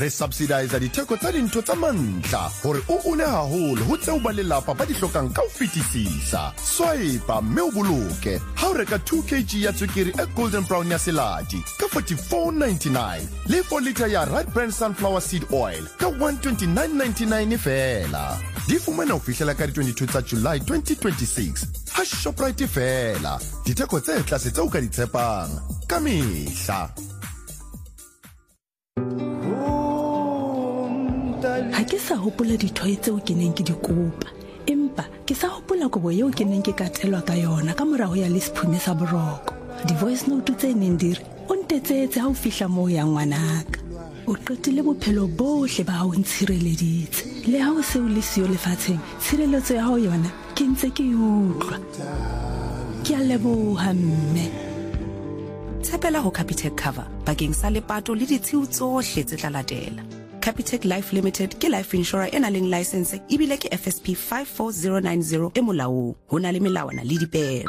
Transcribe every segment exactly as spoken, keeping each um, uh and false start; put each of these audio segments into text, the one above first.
Re subsidize ditheko tsa dintho tsa mantla hore o une haholo ho tseo ba lelapa ba di hlokang ka ho fetisisa. Swipe mme o boloke. Ha o reka two kilograms ya tswekere e golden brown ya seladi ka forty-four ninety-nine. Le four litre ya Right Brand sunflower seed oil ka one twenty-nine ninety-nine fela. Di fumana ho fihlela ka twenty-two tsa July twenty twenty-six. Ha Shoprite fela. Ditheko tse tlase tseo ka di tshepang. Ka mehla. Ha ke sa hopola dithoe tseo ke neng ke di kopa, empa ke sa hopola kobo yeo ke neng ke katelwa ka yona ka morao ya lesiphume sa boroko. Di-voice note tse neng di re o ntetsetse ha o fihla moo ya ngwanaka. O qetile bophelo bohle ba hao ntshireleditse. Le ha o se o le siyo lefatsheng, tshireletso ya hao yona ke ntse ke utlwa. Ke a leboha mme. Tshepela ho Capitec cover bakeng sa lepato le ditshiu tsohle tse tla latela. Capitec Life Limited ke life insurer ena leng license ibile ke F S P five four zero nine zero e molaong. Ho na le melawana le dipehelo.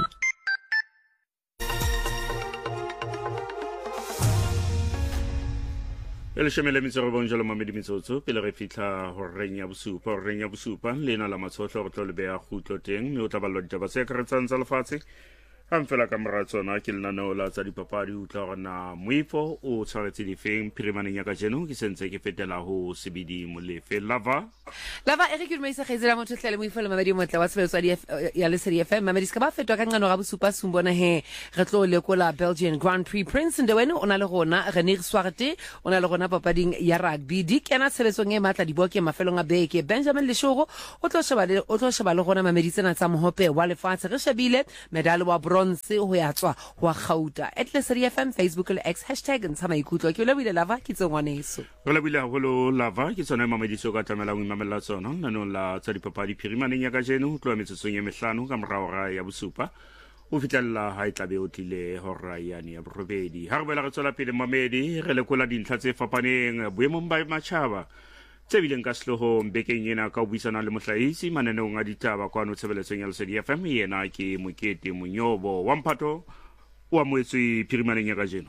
Ele shemele mitsero bonjalo mamedi mitsotso pele re fitla ho renya bosupa ho renya bosupa lena la matsohlo re tlo le beya khutlo teng mme o tla ballo ditaba se ka re tsantsa lefatshe. Am fela ka maratsona ke lenaneo la tsa dipapadi utla gona Moifo o tshwaretse difeng phirimaneng ya ka jeno ke sentse ke fetela ho sebidi molefe lava lava e re ke dumisa khaizela motho tlele Moifo le mabedi motla wa sebetsa ya le serie F M mamedi ska ba fetwa ka ngano ga bosupa sumbona he re tlo lekola Belgian Grand Prix Prince Ndwene ona le gona René Swarte ona le gona papading ya rugby di kena tshebetsong e matla di boke mafelong a beke Benjamin Leshogo o tlo sheba le o tlo sheba le gona mamedi tsena tsa mohope wa lefatshe re shebile medal wa bronze ho ya tswa ho gauta etle serie F M Facebook le X hashtag ntsha maikutlo ke le bile lava ke tsongwaneso re le bile holo lava ke tsona mamediso ka tamela o imamela tsona nano la tsa dipapadi phirimaneng ya ka jeno tlo metsetsong ya mehlano ka morao ra ya bosupa o fitella ha itlabe o tlile hora yani ya borobedi ha re bela re tsola pele mamedi re lekola dintlha tse fapaneng boemong ba matjhaba tse bileng ka sehloho mbekeng ena ka buisana le mohlahisi maneneong a ditaba kwano tshebeletsong ya Lesedi F M yena ke Mokete Monyobo wa Mphato wa moetswe phirimaneng ya ka jeno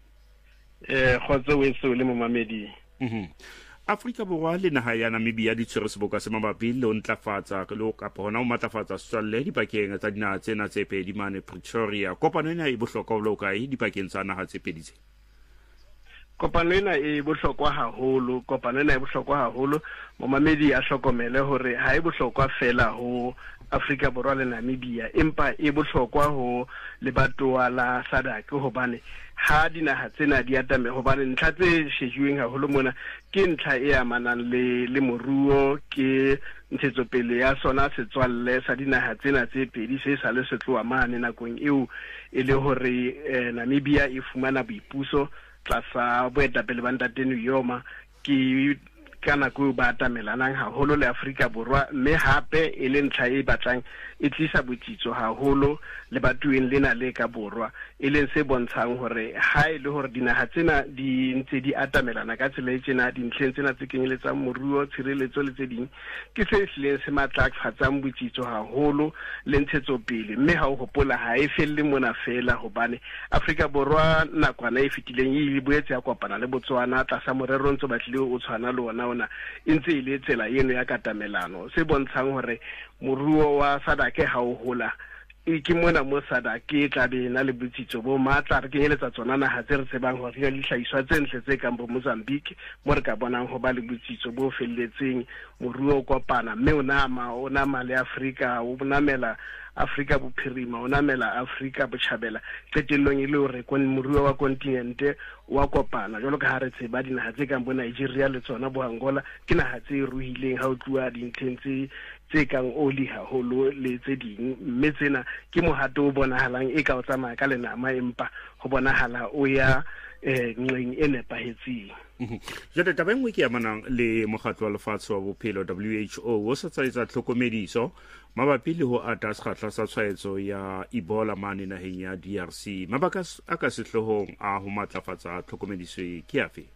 eh khotso weso le momamedi mhm Afrika Borwa le naha ya Namibia di tshwere seboka se mabapi le o ntlafatsa ke lo ka bona o matlafatsa setswalle dipakeng tsa dinaha tsena tse pedi mane Pretoria kopano ena e bohlokwa ho kae dipakeng tsa naha tse pedi tse kopano ena e bohlokwa haholo kopano ena e bohlokwa haholo momamedi a hlokomele hore ha e bohlokwa fela ho Afrika Borwa le Namibia empa e bohlokwa ho lebatowa la S A D C hobane ha dinaha tsena di atame hobane ntlha tse shejuweng haholo mona ke ntlha e amanang le le moruo ke ntshetsopele ya sona setswalle sa dinaha tsena tse pedi se sa le setloa mane nakong eo e le hore eh, Namibia e fumana boipuso tlasa boetapele ba Ntate Nyoma ke kana go ba atamelanang haholo le Afrika Borwa mme hape e le ntlha e batlang e tlisa botsitso haholo le batueng lena le ka borwa e leng se bontshang hore ha e le hore dinaha tsena di ntse di atamelana ka tsela e tsena dintlheng tsena tse kenyeletsang moruo tshireletso le tse ding ke se hleng se matlafatsang botsitso haholo le ntshetsopele mme ha o hopola ha e felle mona fela hobane Afrika Borwa nakwana e fetileng e boetse ya kopana le Botswana tlasa morero ntse batlile o tshwana le ona ona intse ile tsela eno ya katamelano se bontshang hore moruo wa S A D C ha o hola e ke mona mo S A D C e tla be na le botsitso bo matla re kenyeletsa tsona naha tse re tsebang hore ya dihlahiswa tse ntle tse kang bo Mozambique mo re ka bonang ho ba le botsitso bo felletseng moruo o kopana mme o nama o nama le Afrika o bonamela Afrika bophirima o namela Afrika botjhabela qetellong ile hore kon moruo wa kontinente wa kopana jalo ka ha re tseba dinaha tse kang bo Nigeria le tsona bo Angola ke naha tse ruhileng ha o tluwa dintlheng tse tse kang oli haholo le tse ding mme tsena ke mohato o bonahalang e ka o tsamaya ka lenama empa ho bonahala o ya eh nqeng e nepahetseng jale taba engwe ke ya manang le mokgatlo wa lefatshe wa bophelo W H O o sa tsaitsa tlhokomediso mabapi le ho ata sekgahla sa tshwaetso ya Ebola mane naheng ya D R C mabaka a ka sehlohong a ho matlafatsa tlhokomediso ke afe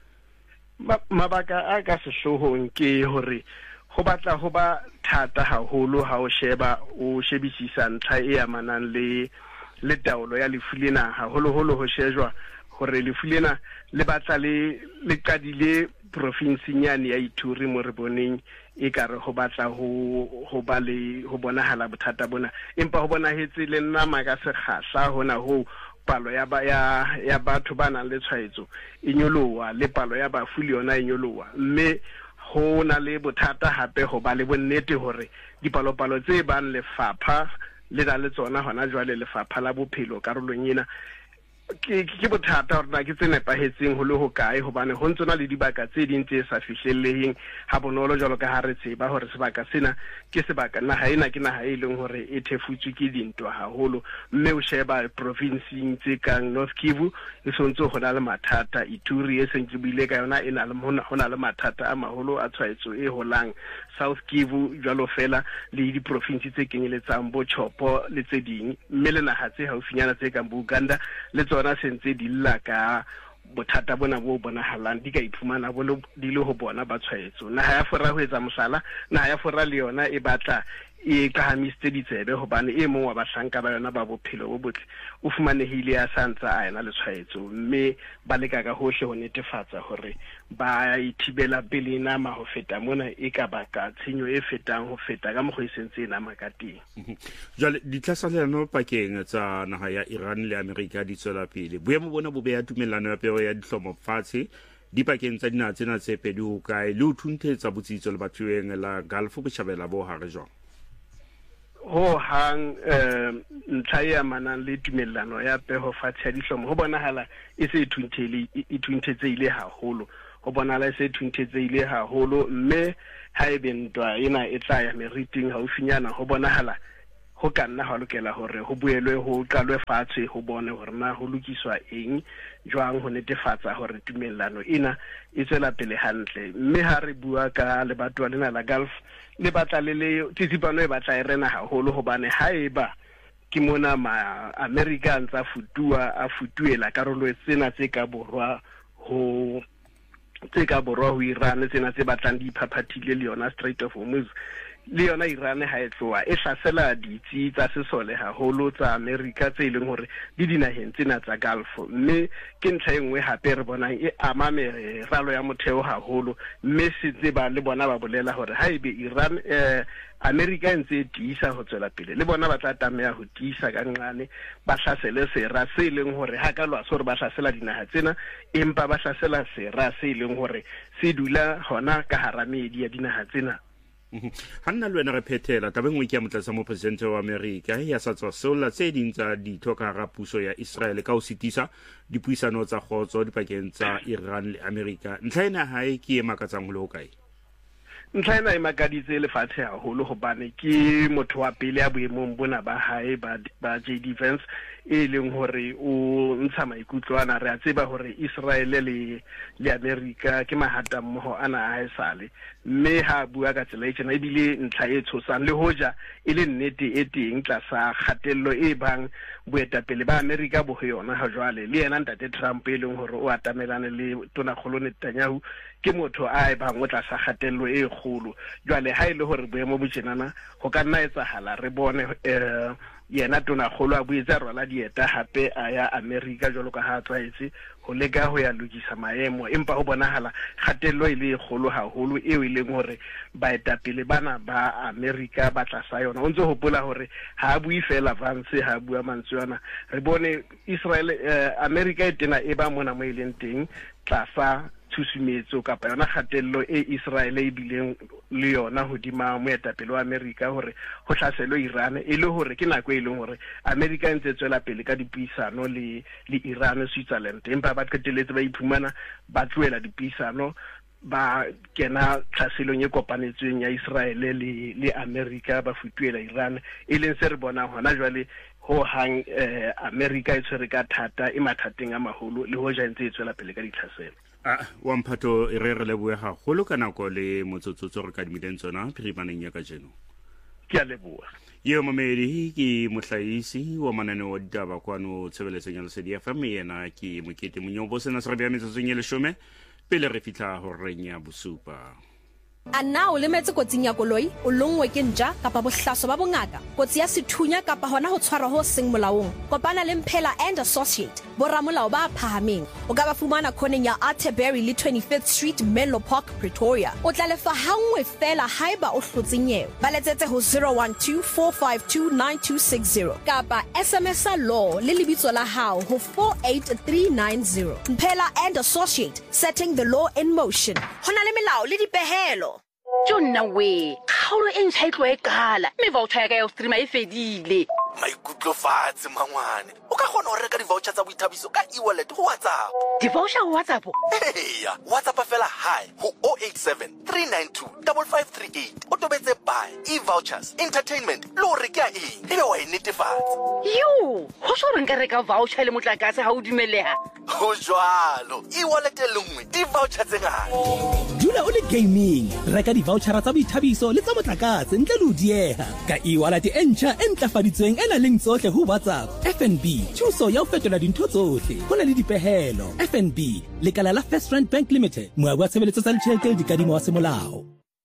mabaka a ka sehlohong ke hore ho batla ho ba thata haholo ha o sheba o shebisisa ntlha e amanang le le taolo ya lefu lena haholo holo ho shejwa hore lefu lena le batla le le qadile province nyane ya Ituri mo re boneng e ka re ho batla ho ho ba le ho bonahala bothata bona empa ho bonahetse le nna maka se khahla hona ho palo ya ba ya ya batho bana le tshwaetso e nyolowa le palo ya bafu le yona e nyolowa mme ho na le bothata hape ho ba le bonnete hore dipalopalo tse bang lefapha le na le tsona hona jwale lefapha la bophelo karolong ena ke ke bothata hore na ke tse nepahetseng ho le ho kae hobane ho ntsona le dibaka tse ding tse sa fihlelleheng ha bonolo jwalo ka ha re tseba hore sebaka sena ke sebaka naha ena ke naha e leng hore e thefutswe ke dintwa haholo mme o sheba provinceng tse kang North Kivu e sontse ho na le mathata Ituri e seng ke bile ka yona e na le ho na le mathata a maholo a tshwaetso e holang South Kivu jwalo fela le di province tse kenyeletsang bo Chopo le tse ding mme le naha tse haufinyana tse kang Uganda le tsona sentse di lla ka bothata bona bo bonahalang di ka iphumana bo di le ho bona ba tshwaetso naha ya fora ho etsa mosala naha ya fora le yona e batla e kahamiste ditsebe hobane e mong wa bahlanka ba yona ba bophelo bo botle o fumanehile ya santsa a ena le tshwaetso mme ba leka ka hohle ho netefatsa hore ba ithibela pele nama ho feta mona e ka baka tshenyo e fetang ho feta ka mokgwa isentse nama ka teng jwale ditlasalano pakeng tsa naha ya Iran le Amerika di tswela pele boemo bona bo beya tumellano ya peo ya dihlomo fatshe di pakeng tsa dinaha tsena tse pedi ho kae le ho thunthetsa botsitso le bathueng la Gulf botjhabela bo hare jwang ho hang ntlha ya manang le tumellano ya peho fatshe ya dihlomo ho bonahala e se ithunthele e thunthetsehile haholo ho bonahala e se thunthetsehile haholo mme ha ebe ntwa ena e tla ya meriting haufinyana ho bonahala ho ka nna ha lokela hore ho buelwe ho qalwe fatshe ho bone hore na ho lokiswa eng jwang ho netefatsa hore tumellano ena e tswela pele hantle mme ha re bua ka lebatwa lena la Gulf le batla le le tsitsipano e batla e rena haholo hobane ha eba ke mona ma Americans a futua a futuela karolo tsena tse ka borwa ho tse ka borwa ho Iran tsena tse batlang di phaphathile le yona Strait of Hormuz le yona Iran ha e tloa e hlasela ditsi tsa sesole haholo tsa America tse leng hore di dinaheng tsena tsa Gulf mme ke ntlha engwe hape re bonang e ama meralo ya motheo haholo mme se tseba le bona ba bolela hore ha ebe Iran eh America ntse tiisa ho tswela pele le bona ba tla tameya ho tiisa ka nqane ba hlasele sera se leng hore ha ka lwa so re ba hlasela dinaha tsena empa ba hlasela sera se leng hore se dula hona ka hara medi ya dinaha tsena hanna le wena re phethela tabeng ngwe ke motlatsa mo president wa America ya sa tswa sola tse ding tsa ditho ka hara puso ya Israel ka ho sitisa dipuisano tsa khotso dipakeng tsa Iran le America ntlha ena hae ke e makatsang ho le ho kae ntlha ena e makaditse lefatshe haholo hobane ke motho wa pele ya boemong bona ba hae ba ba J D Vance e leng hore o ntsha maikutlwana re a tseba hore Israel le le America ke mahata mmoho ana a haesale mme ha bua ka tsela e tsena e bile ntlha e tshosang le hoja e le nnete e teng tlasa kgatello e bang boetapele ba America bo ho yona ha jwale le yena ntate Trump e leng hore o atamelane le tona kholo Netanyahu ke motho a e bang o tlasa kgatello e kgolo jwale ha ile hore boemo bo tjenana ho ka nna etsahala re bone eh yena tona kholo a buetsa rwala dieta hape a ya America jwalo ka ha tsaetse ho leka ho ya lokisa maemo empa ho bonahala kgatello ile e kgolo haholo eo e leng hore baetapele bana ba America ba tlasa yona o ntse hopola hore ha bui fela Vance ha bua mantswana re bone Israel eh, America e tena e ba mona mo ileng teng tlasa thusumetso kapa yona kgatello e Israel e bileng le yona hodima moetapele wa America hore ho hlaselo Iran e le hore ke nako e leng hore America ntse tswela pele ka dipuisano le le Iran Switzerland empa ba qeteletse ba iphumana ba tloela dipuisano ba kena tlhaselong e kopanetsweng ya Israel le le America ba futuela Iran e leng se re bona hona jwale ho hang eh, America e tshwere ka thata e mathateng a maholo le hoja ntse e tswela pele ka ditlhaselo ah wa mphato e re re leboe ga golo ka nako le motsotsotso re ka dimileng tsona phirimaneng ya ka jeno ke a leboa yo mamedi ke mohlaisi wa mananeo wa ditaba kwano tshebeletsong ya Lesedi F M yena ke Mokete Monyobo sena se re bea metsotsong ya leshome pele re fitla ho renya bosupa A na o lemetse kotsing ya koloi, o longwe ke ntja kapa bohlaso ba bongaka, kotsi ya sethunya kapa hona ho tshwarwa ho seng molaong. Kopana le Mphela and Associate, boramolao ba phahameng. O ka ba fumana khoneng ya Atterbury le twenty-fifth Street, Menlo Park, Pretoria. O tla lefa hangwe fela haeba o hlotse nyewe. Ba letsetse ho zero one two four five two nine two six zero kapa S M S a law le lebitso la hao ho four eight three nine zero. Mphela and Associate, setting the law in motion. Hona le melao le dipehelo. Jonna we, kgaolo e ntšha e tlo e kala, mme voucher ya ka ya streama e fedile. Maikutlo fatshe mangwane. O ka kgona ho reka di-voucher tsa boithabiso ka e-wallet ho WhatsApp. Di-voucher ho WhatsApp? Eya, WhatsApp fela hi ho zero eight seven three nine two five five three eight. O tobetse buy, e-vouchers, entertainment, le hore ke ya eng. Ebe wa e netefatsa. Yo, ho so re nka reka voucher le motlakase ha o dumeleha. Ho jwalo, e-wallet e lengwe, di-voucher tse ngata. Dula o le gaming, reka di-voucher tsa boithabiso le tsa motlakase ntle le ho dieha. Ka e-wallet e ntjha e ntlafaditsweng ena leng tsohle ho WhatsApp. F N B, thuso ya ho fetola dintho tsohle. Ho na le dipehelo. F N B, lekala la First Rand Bank Limited. Moabi wa tshebeletso tsa ditjhelete le dikadimo wa semolao.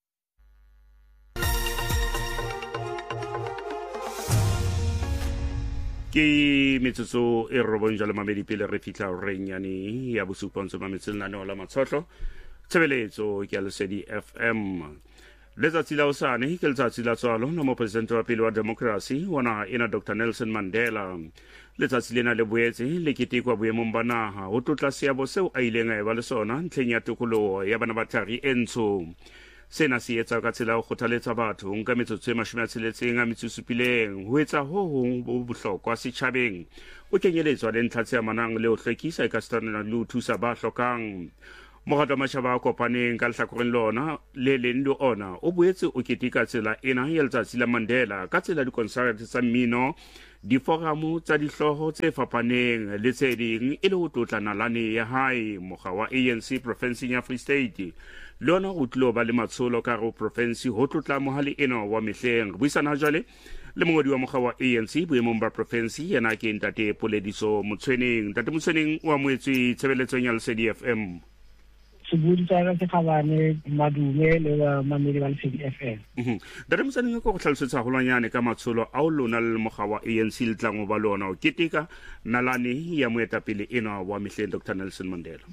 Ke metsotso e robong jalo mamedi pele re fitla re nyane ya bosupa ntse mametse lenaneo la matshotlo. Tshebeletso ke ya Lesedi F M. Letsatsi la osane ke letsatsi la tswalo la mopresidente wa pele wa democracy wa naha ena Doctor Nelson Mandela. Letsatsi lena le boetse le ketekwa boemong ba naha ho tlotla seabo seo a ileng a eba le sona ntlheng ya tokoloho ya bana ba thari e ntsho. Sena se etsa ka tsela ho kgothaletsa batho nka metsotso e mashome a tsheletseng a metso e supileng ho etsa ho hong bo bohlokwa setjhabeng. O kenyeletswa le ntlha tse amanang le ho hlwekisa ka setjhaba le ho thusa ba hlokang. Mohato mashaba a kopaneng ka lehlakoreng lona le leng le ona o boetse o keteka tsela ena ya letsatsi la Mandela ka tsela di-concert tsa mmino, diforamo tsa dihloho tse fapaneng le tse ding e le ho tlotla nalane ya hae. Mokga wa A N C provinseng ya Free State lona o tlo ba le matsholo ka go province ho tlotla mohale ena wa mehleng. Re buisana jwale le mongodi wa mokga wa A N C boemong ba province yana ke Ntate Polediso Motshweneng. Ntate Motshweneng wa moetsi tshebeletsong ya Lesedi F M. Sebudi tsa se khabane madume le mamedi ba Lesedi F M. Mhm. Ntate Motshweneng go tlhalosetsa go lwanyane ka matsholo a o lona le mokga wa A N C le tlang ba lona o keteka nalane ya moetapele ena wa mehleng Doctor Nelson Mandela.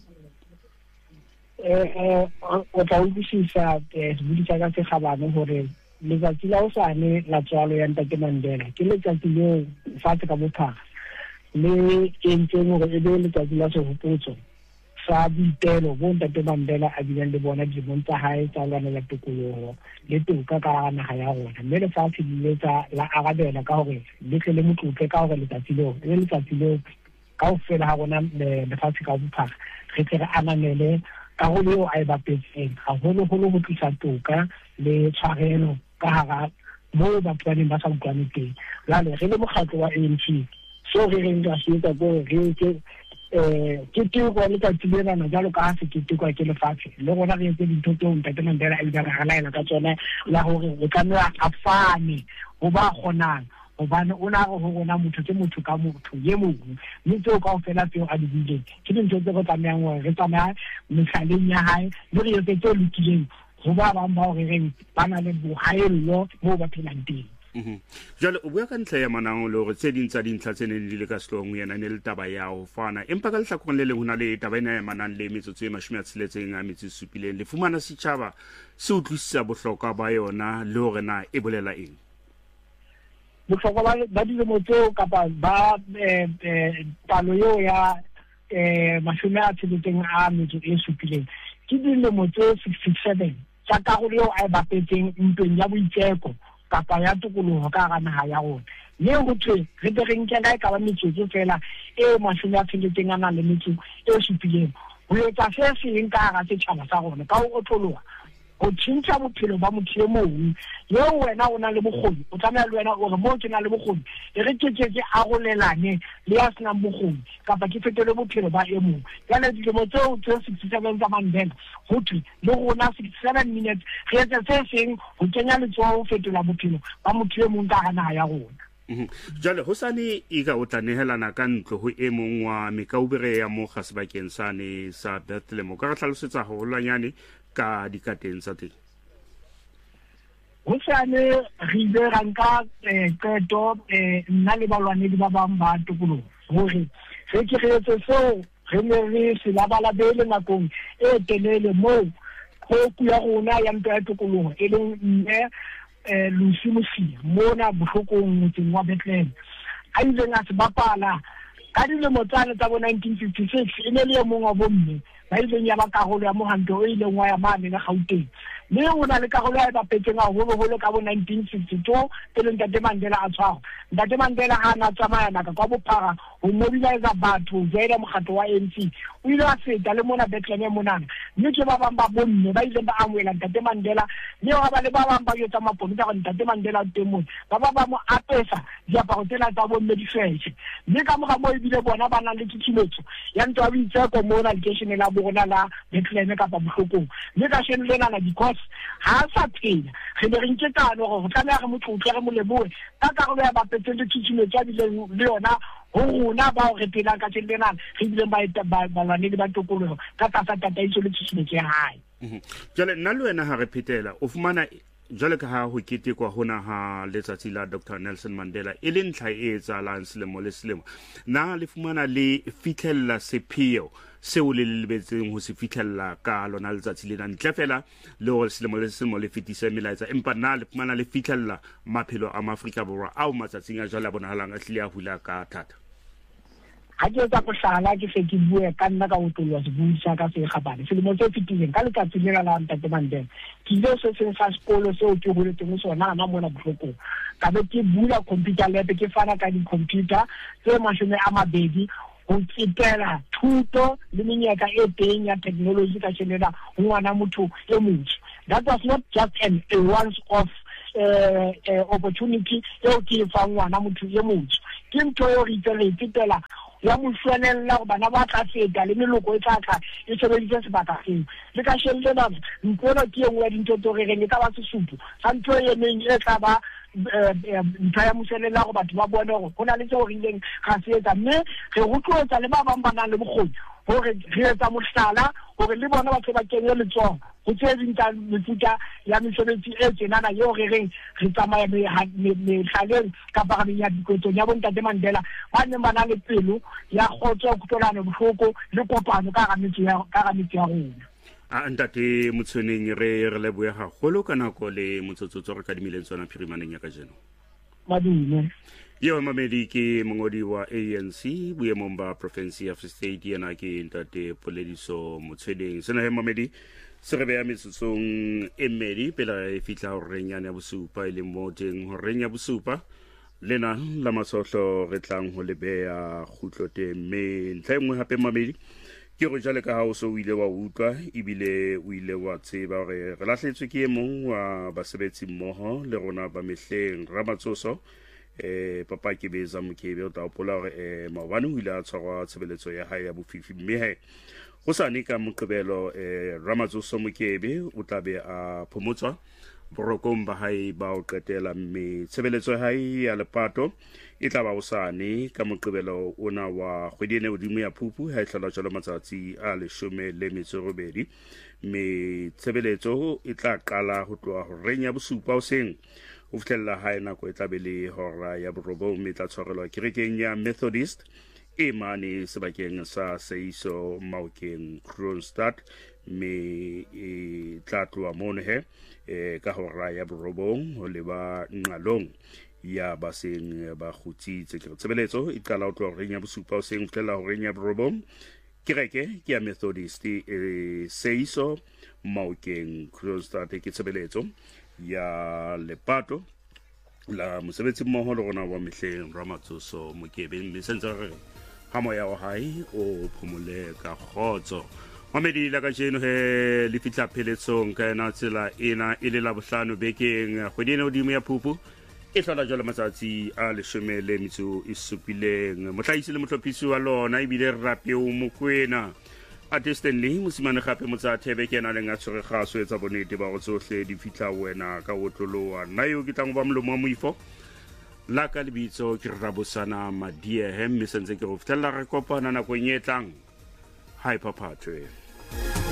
Eh o tla utlwisisa sebudi tsa se khabane hore letsatsi la osane la tswalo ya Ntate Mandela ke letsatsi leo fatshe ka bophara le ke ntseng hore e be letsatsi la sehopotso sa boitelo bo Ntate Mandela a bileng le bona dimong tsa hae tsa lwana la tokoloho le toka ka hara naha ya rona. Mme le fatshe le tsa la arabela ka hore le tle le motlotle ka hore letsatsi leo le letsatsi leo ka ho fela ha rona le fatshe ka bophara re tle re ananele karolo eo a e bapetseng haholoholo ho tlisa toka le tshwarelo ka hara moo batho ba neng ba sa utlwane teng. Jwale re le mokgatlo wa A N C so re reng ra se etsa gore re ke eh ke tiko le ka tsebana na jalo ka se ke tiko ke lefatshe le rona re etse dintho tseo Ntate Mandela a ile ra laela ka tsona la hore re ka nna a fane ho ba kgonang hobane o na go rona motho ke motho ka motho ye mongwe mme tseo ka ofela tseo a di bileng ke dintho tse go tsamayang hore re tsamaya mehlaleng ya hae le re etse tse lokileng go ba bang ba hore re ba na le bohaello mo ba phelang teng. Mhm. Jalo o bua ka ntlha ya manang le hore tse ding tsa dintlha tse neng di le ka sehlong yana ne le taba ya ho fana empa ka lehlakoreng le leng hona le taba ena ya manang le metsotso e mashome a tsheletseng a metso e supileng le fumana setjhaba se utlwisisa bohlokwa ba yona le hore na e bolela eng. Bohlokwa ba dilemo tseo kapa ba palo eo ya mashome a tsheletseng a metso e supileng ke dilemo tse sixty-seven tsa karolo eo a e bapetseng ntweng ya boiteko kapa ya tokoloho ka hara naha ya rona. Mme ho thwe re be re nkela e ka ba metsotso fela e mashome a tsheletseng a nang le metso e supileng ho etsa se seng ka hara setjhaba sa rona ka ho otloloha ho tjhentjha bophelo ba motho e mong yo wena o na le bokgoni o tsamaya le wena o re mo ke na le bokgoni e re ke ke arolelane le ya senang bokgoni kapa ke fetole bophelo ba e mong ya le dilemo tseo tse sixty-seven tsa Mandela ho thwe le rona sixty-seven minutes re etsa se seng ho kenya letsoho ho fetola bophelo ba motho e mong ka hara naha ya rona. Jale ho sane e ka o tla nehelana ka ntlo ho e mong wa mekaubere ya mo ga sebakeng sane sa Bethlehem ka re tlhalosetsa ho lwanyane ka dikateng tsa teng. sane re ile ra nka qeto nna le balwanedi ba bang ba tokoloho hore re ke re etse seo re ne re se labalabele nakong e telele moo khoku ya rona ya ntwa ya tokoloho e leng mme Lucy Mosia mona bohlokong motseng wa Bethlehem a ile nga se bapala ka dilemo tsa tsa bo nineteen fifty-six e ne le mongwe wa bomme ba ile nya ba karolo ya mohanto o ile ngwa ya mane na Gauteng le ona le karolo ya ba petseng a holo holo ka bo nineteen sixty-two e leng Ntate Mandela a tshwara Ntate Mandela ha na tsamaya naka kwa bophara ho mobilize batho jela mokgatlo wa A N C o ile a feta le mona Bethlehem mona mme ke ba bang ba bomme ba ile ba amwela Ntate Mandela le ho ba le ba bang ba yotsa maponisa ka Ntate Mandela temong ba ba ba mo apesa diaparo tsena tsa bomme di fetse mme ka moga mo ebile bona ba na le tshimetso ya ntwa wa itseko mona location la bona la Bethlehem ka pa bohlokong mme ka shene lena na because ha sa phela re ne re nketana go go tlamela re motlotle re mo leboe ka karolo ya ba petse le tshimetso ya bile le yona ho rona ba re phela ka tselena re bile ba ba lwane le ba tokoloho ka tsa tataiso le tshimetso ya hae jale nna le wena ha re phetela o fumana jale ka ha ho ketekwa hona ha letsatsi la Doctor Nelson Mandela e le ntlha e etsahalang selemo le selemo na le fumana le fitlhella sepheo seo le lebetseng ho se fitlhella ka lona letsatsi lena ntle fela le ho selemo le selemo le fetise melaetsa empa na le fumana le fitlhella maphelo a Maafrika Borwa ao matsatsing a jala bonahalang a hlile a hula ka thata ha ke tsa go hlala ke se ke bue ka nna ka o tlola se buisa ka se gabane se le mo tse fitileng ka letsatsi le la Ntate Mandela ke ile se se sa sekolo seo ke go le teng sona na mona bohloko ka be ke bula computer lab ke fana ka di computer tse mashome a mabedi ho tsetela thuto le menyaka e teng ya technology ka tšheleda ho ngwana motho e motho that was not just an a once off uh, uh, opportunity eo ke fa ngwana motho e motho ke ntho eo re tsela tsetela ya moshwanella go bana ba tla feta le meloko e tlatla e sebedisa sebaka seo le ka shelle ba mpona ke engwe ya dintho tso re reng ka ba sesupo sa ntho e neng e tla ba ntho ya moshwanella go batho ba bone go gona le tseo re ileng ga se etsa mme re rotloetsa le ba bang ba nang le bokgoni gore re etsa mohlala gore le bona ba ba kenye letsogo go tse dinta mefuta ya mesebetsi e tsenana yo re reng re tsamaya metlhaleng ka pagameng ya dikotso ya bontate Mandela ba neng ba na le pelo ya kgotso kutlolano bohloko le kopano ka ga metsi ya rona a ntate Motshweneng re re leboya haholo ka nako le motsotsotso re ka dimileng tsona phirimaneng ya ka jeno madume yo mamedi ke mongodi wa A N C boemong ba province ya Free State yana ke ntate Polediso Motshweneng sena he mamedi se re beya metsotsong e mmedi pela e fitla ho renyane ya bosupa ile mo teng ho renya bosupa lena la masohlo re tlang ho lebeya khutlote mme ntlha engwe hape mamedi ke go jale ka ha o so ile wa utlwa ibile o ile wa tseba re re lahletswe ke emong wa basebetsi mmoho le rona ba mehleng Ramatsoso eh papa ke beza mokebe o taopola gore eh maobane o ile a tshwarwa tshebeletso ya hae ya bofifi mme he go sane ka moqebelo eh Ramatsoso mokebe o tlabe a phomotswa borokong ba hae ba o qetela mme tshebeletso ya hae ya lepato e tla ba o sane ka moqebelo ona wa kgwedi ene odimo ya Phupu ha e tlhola jalo matsatsi a leshome le metso robedi mme tshebeletso e tla qala ho tloha ho renya bosupa o seng o fitlhella hae nako e tla be le hora ya borobo mme tla tshwarelwa kerekeng ya Methodist e mane sebakeng sa Seiso Maokeng Kroonstad me e tla tloha mono he e ka hora ya borobong ho leba nqalong ya baseng ba khutsitse ke tshebeletso e qala ho tloha renya bosupa o seng o fitlhella ho renya borobong kereke ke ya Methodist e Seiso Maokeng Kroonstad ke tshebeletso ya lepato la mosebetsi mmoho le rona wa mehleng Ramatsoso mokebe mme sentse re ha moya wa hae o phomole ka khotso mamedi la ka jeno he le fitla pheletsong ka ena tsela ena e le la bohlano bekeng kgwedi ena odimo ya Phupu e hlola jalo matsatsi a leshome le metso e supileng mohlahisi le motlhophisi wa lona ebile re rape o mokwena Stanley mosimane gape motsa thebe ke ena le nga tshwere gaso etsa bonete ba go tsohle di fitla wena ka wotloloa nna yo ke tlang ba mlomo wa moifo la ka lebitso ke Rabosana Madiehe mme sentse ke go fitela re kopana nakong e tlang hi papa twe